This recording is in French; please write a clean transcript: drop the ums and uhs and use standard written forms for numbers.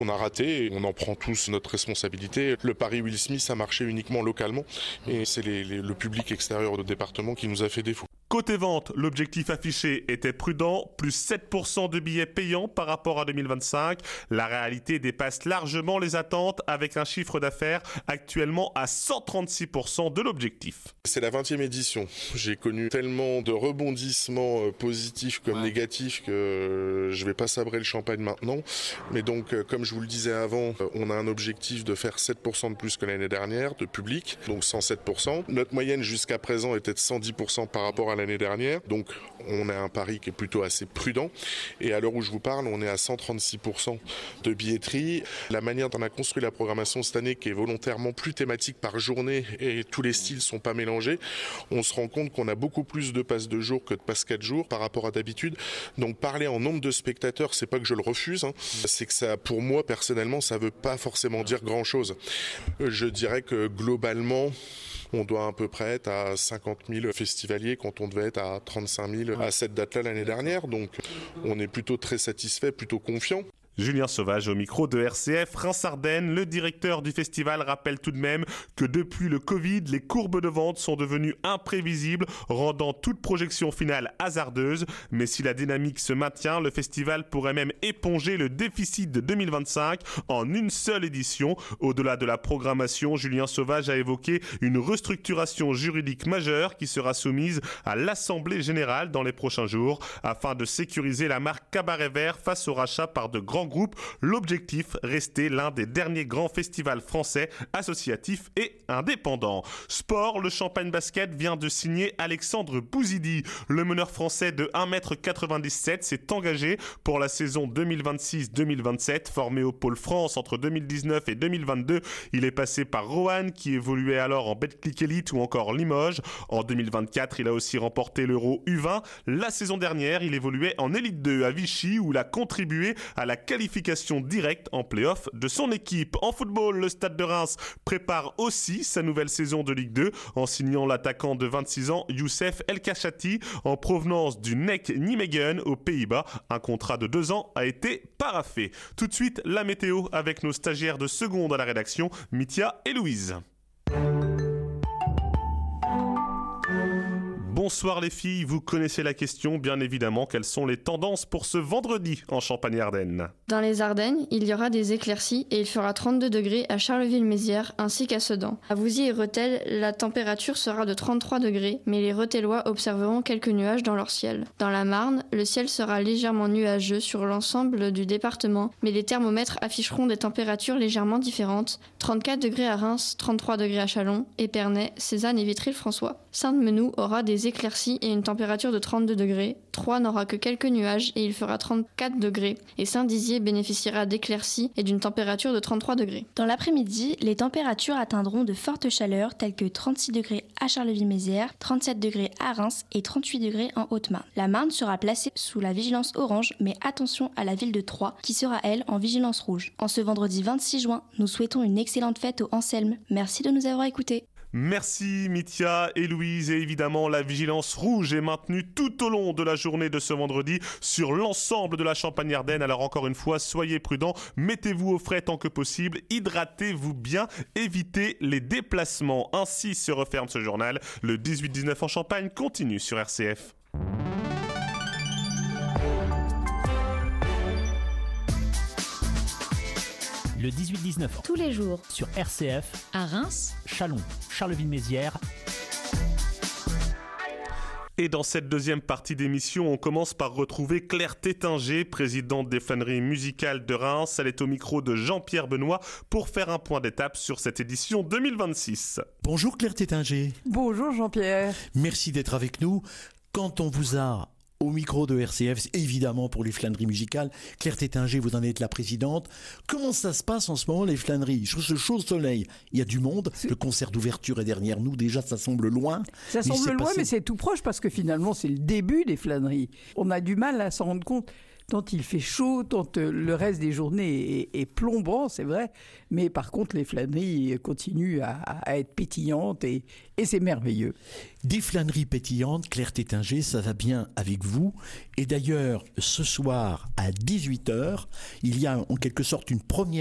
On a raté et on en prend tous notre responsabilité. Le pari Will Smith a marché uniquement localement et c'est le public extérieur du département qui nous a fait défaut. Côté vente, l'objectif affiché était prudent, plus 7% de billets payants par rapport à 2025. La réalité dépasse largement les attentes avec un chiffre d'affaires actuellement à 136% de l'objectif. C'est la 20e édition. J'ai connu tellement de rebondissements positifs comme négatifs que je vais pas sabrer le champagne maintenant. Mais donc, comme je vous le disais avant, on a un objectif de faire 7% de plus que l'année dernière de public, donc 107%. Notre moyenne jusqu'à présent était de 110% par rapport à l'année dernière, donc on a un pari qui est plutôt assez prudent et à l'heure où je vous parle on est à 136% de billetterie. La manière dont on a construit la programmation cette année qui est volontairement plus thématique par journée et tous les styles sont pas mélangés, on se rend compte qu'on a beaucoup plus de passes de jour que de passes 4 jours par rapport à d'habitude. Donc parler en nombre de spectateurs, c'est pas que je le refuse, c'est que ça, pour moi personnellement, ça veut pas forcément dire grand chose. Je dirais que globalement on doit à peu près être à 50 000 festivaliers quand on devait être à 35 000 à cette date-là l'année dernière. Donc on est plutôt très satisfait, plutôt confiant. Julien Sauvage au micro de RCF Reims-Ardennes. Le directeur du festival rappelle tout de même que depuis le Covid, les courbes de vente sont devenues imprévisibles, rendant toute projection finale hasardeuse. Mais si la dynamique se maintient, le festival pourrait même éponger le déficit de 2025 en une seule édition. Au-delà de la programmation, Julien Sauvage a évoqué une restructuration juridique majeure qui sera soumise à l'Assemblée générale dans les prochains jours afin de sécuriser la marque Cabaret Vert face au rachat par de grands groupes. L'objectif, rester l'un des derniers grands festivals français, associatifs et indépendants. Sport, le Champagne Basket vient de signer Alexandre Bouzidi. Le meneur français de 1m97 s'est engagé pour la saison 2026-2027, formé au Pôle France entre 2019 et 2022. Il est passé par Roanne, qui évoluait alors en Betclic Elite ou encore Limoges. En 2024, il a aussi remporté l'Euro U20. La saison dernière, il évoluait en Elite 2 à Vichy, où il a contribué à la qualification directe en play-off de son équipe. En football, le Stade de Reims prépare aussi sa nouvelle saison de Ligue 2 en signant l'attaquant de 26 ans Youssef El Khachati en provenance du NEC Nijmegen aux Pays-Bas. Un contrat de 2 ans a été paraphé. Tout de suite, la météo avec nos stagiaires de seconde à la rédaction, Mithia et Louise. Bonsoir les filles, vous connaissez la question, bien évidemment. Quelles sont les tendances pour ce vendredi en Champagne-Ardenne ? Dans les Ardennes, il y aura des éclaircies et il fera 32 degrés à Charleville-Mézières ainsi qu'à Sedan. À Vouziers et Rethel, la température sera de 33 degrés, mais les Rethelois observeront quelques nuages dans leur ciel. Dans la Marne, le ciel sera légèrement nuageux sur l'ensemble du département, mais les thermomètres afficheront des températures légèrement différentes. 34 degrés à Reims, 33 degrés à Châlons, Épernay, Cézanne et Vitry-le-François. Sainte-Menou aura des éclaircies et une température de 32 degrés. Troyes n'aura que quelques nuages et il fera 34 degrés. Et Saint-Dizier bénéficiera d'éclaircies et d'une température de 33 degrés. Dans l'après-midi, les températures atteindront de fortes chaleurs telles que 36 degrés à Charleville-Mézières, 37 degrés à Reims et 38 degrés en Haute-Marne. La Marne sera placée sous la vigilance orange, mais attention à la ville de Troyes qui sera elle en vigilance rouge. En ce vendredi 26 juin, nous souhaitons une excellente fête au Anselme. Merci de nous avoir écoutés. Merci Mithia et Louise, et évidemment la vigilance rouge est maintenue tout au long de la journée de ce vendredi sur l'ensemble de la Champagne-Ardenne. Alors encore une fois, soyez prudents, mettez-vous au frais tant que possible, hydratez-vous bien, évitez les déplacements. Ainsi se referme ce journal. Le 18-19 en Champagne continue sur RCF. Le 18-19 tous les jours sur RCF à Reims, Châlons, Charleville-Mézières. Et dans cette deuxième partie d'émission, on commence par retrouver Claire Tétinger, présidente des flâneries musicales de Reims. Elle est au micro de Jean-Pierre Benoît pour faire un point d'étape sur cette édition 2026. Bonjour Claire Tétinger. Bonjour Jean-Pierre. Merci d'être avec nous. Quand on vous a au micro de RCF, évidemment pour les flâneries musicales, Claire Tétinger, vous en êtes la présidente. Comment ça se passe en ce moment les flâneries ? Sur ce chaud soleil, il y a du monde. Le concert d'ouverture est derrière nous. Déjà, ça semble loin. Ça semble loin, mais c'est tout proche parce que finalement, c'est le début des flâneries. On a du mal à s'en rendre compte. tant il fait chaud, tant le reste des journées est plombant, c'est vrai. Mais par contre, les flâneries continuent à être pétillantes et c'est merveilleux. Des flâneries pétillantes, Claire Tétinger, ça va bien avec vous. Et d'ailleurs, ce soir à 18h, il y a en quelque sorte une première